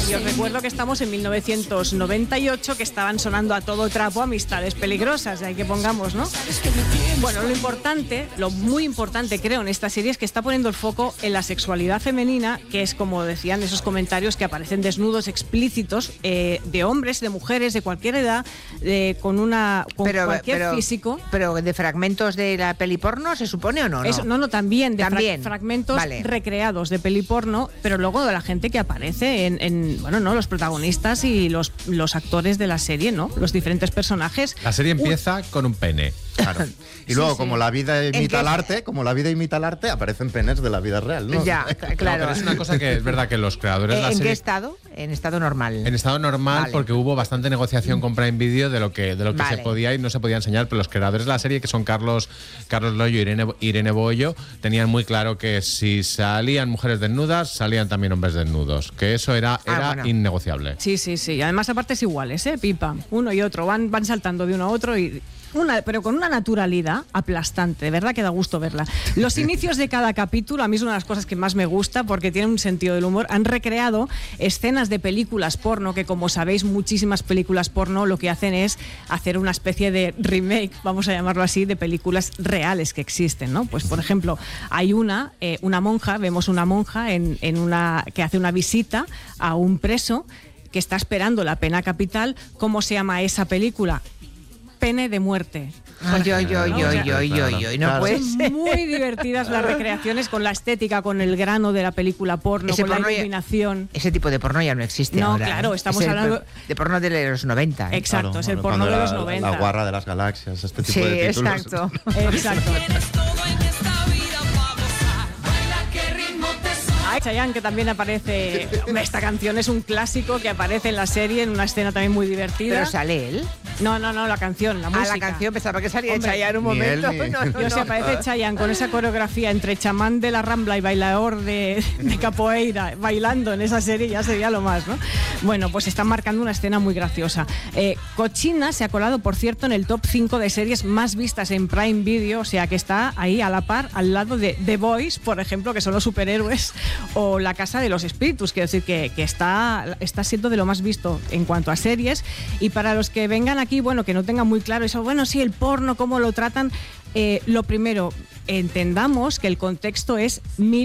Y os recuerdo que estamos en 1998, que estaban sonando a todo trapo Amistades Peligrosas, de ahí que pongamos, ¿no? Bueno, lo muy importante creo en esta serie es que está poniendo el foco en la sexualidad femenina, que es como decían esos comentarios que aparecen desnudos explícitos de hombres, de mujeres, de cualquier edad, con cualquier físico. Pero de fragmentos de la peli porno, ¿se supone o no? Eso, no, también de fragmentos recreados de peli porno, pero luego de la gente que aparece los protagonistas y los actores de la serie, ¿no? Los diferentes personajes. La serie empieza con un pene. Claro. Y luego, como la vida imita el arte, aparecen penes de la vida real, ¿no? Ya, claro. No, pero es una cosa que es verdad que los creadores de la serie... ¿En qué estado? En estado normal. En estado normal, vale. Porque hubo bastante negociación con Prime Video de lo que vale. se podía y no se podía enseñar, pero los creadores de la serie, que son Carlos Loyo y Irene Boyo, tenían muy claro que si salían mujeres desnudas, salían también hombres desnudos, que eso era innegociable. Sí. Y además a partes iguales, pipa, uno y otro, van saltando de uno a otro pero con una naturalidad aplastante, de verdad que da gusto verla. Los inicios de cada capítulo, a mí es una de las cosas que más me gusta porque tiene un sentido del humor. Han recreado escenas de películas porno, que como sabéis, muchísimas películas porno lo que hacen es hacer una especie de remake, vamos a llamarlo así, de películas reales que existen, ¿no? Pues por ejemplo, hay una monja, vemos una monja que hace una visita a un preso que está esperando la pena capital. ¿Cómo se llama esa película? Pene de muerte. No puede ser. Muy divertidas las recreaciones con la estética, con el grano de la película porno, con la iluminación. Ese tipo de porno ya no existe ahora. No, claro, estamos hablando de porno de los 90. Exacto, claro, es el porno de los 90. La guarra de las galaxias, este tipo de títulos. Exacto. Chayanne, que también aparece. Esta canción es un clásico que aparece en la serie en una escena también muy divertida. ¿Pero sale él? No, la canción, la música. La canción, pensaba que salía Chayanne un momento. Se aparece Chayanne con esa coreografía entre chamán de la Rambla y bailador de capoeira bailando en esa serie, ya sería lo más, ¿no? Bueno, pues están marcando una escena muy graciosa. Cochina se ha colado, por cierto, en el top 5 de series más vistas en Prime Video, o sea que está ahí a la par, al lado de The Boys, por ejemplo, que son los superhéroes, o La Casa de los Espíritus, quiero decir que está siendo de lo más visto en cuanto a series. Y para los que vengan aquí, que no tengan muy claro eso, sí, el porno, cómo lo tratan, lo primero, entendamos que el contexto es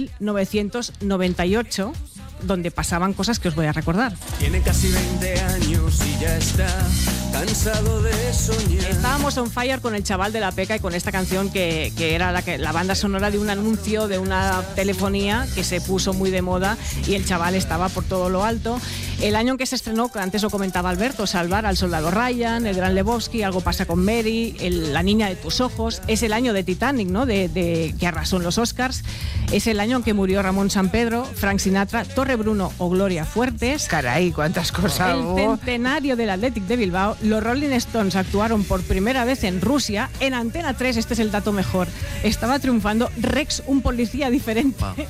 1998, donde pasaban cosas que os voy a recordar. Tiene casi 20 años y ya está cansado de soñar. Estábamos on fire con el chaval de la Peca y con esta canción que era la banda sonora de un anuncio de una telefonía que se puso muy de moda y el chaval estaba por todo lo alto. El año en que se estrenó, antes lo comentaba Alberto, Salvar al soldado Ryan, El gran Lebowski, Algo pasa con Mary, La niña de tus ojos. Es el año de Titanic, ¿no? De que arrasó en los Oscars. Es el año en que murió Ramón Sampedro, Frank Sinatra, Torre Bruno o Gloria Fuertes. Caray, cuántas cosas. El centenario del Athletic de Bilbao. Los Rolling Stones actuaron por primera vez en Rusia. En Antena 3, este es el dato mejor, estaba triunfando Rex, un policía diferente. Wow.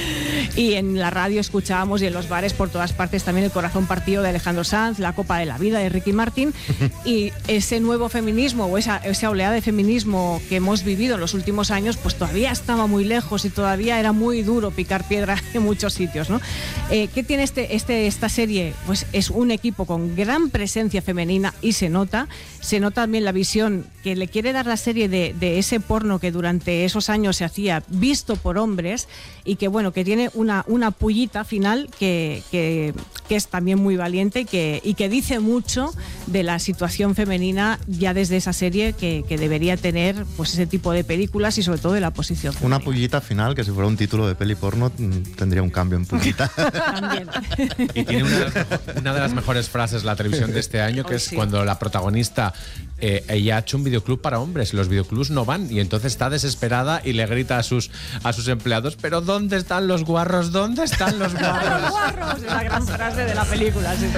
Y en la radio escuchábamos, y en los bares por todas partes, también El corazón partido de Alejandro Sanz, La copa de la vida de Ricky Martin. Y ese nuevo feminismo o esa oleada de feminismo que hemos vivido en los últimos años, pues todavía estaba muy lejos y todavía era muy duro picar piedra en muchos sitios, ¿no? ¿Qué tiene esta serie? Pues es un equipo con gran presencia femenina y se nota también la visión que le quiere dar la serie de ese porno que durante esos años se hacía visto por hombres, y que tiene una pullita final que es también muy valiente y que dice mucho de la situación femenina ya desde esa serie que debería tener pues ese tipo de películas y sobre todo de la posición femenina. Una pullita final que si fuera un título de peli porno tendría un cambio en pullita. También. Y tiene una de las mejores frases la televisión de este año, que es cuando la protagonista ella ha hecho un videoclub para hombres, los videoclubs no van, y entonces está desesperada y le grita a sus empleados: pero ¿dónde están los guarros? ¿Dónde están los guarros? ¡Los guarros! Es la gran frase de la película. Sí,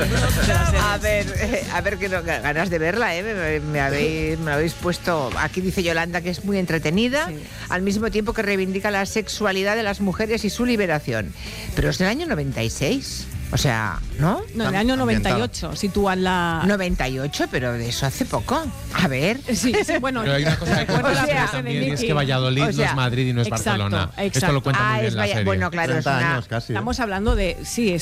a ver, que ganas de verla, ¿eh? Me habéis puesto. Aquí dice Yolanda que es muy entretenida, sí, al mismo tiempo que reivindica la sexualidad de las mujeres y su liberación. Pero es del año 96. O sea, ¿no? No, en el año 98 sitúan la... 98, pero de eso hace poco. A ver. Sí, bueno. Pero hay una cosa que cuenta también, y es que Valladolid no es Madrid y no es Barcelona. Exacto. Esto lo cuenta muy bien la serie. Bueno, claro, 30 años casi. Estamos hablando de... Sí,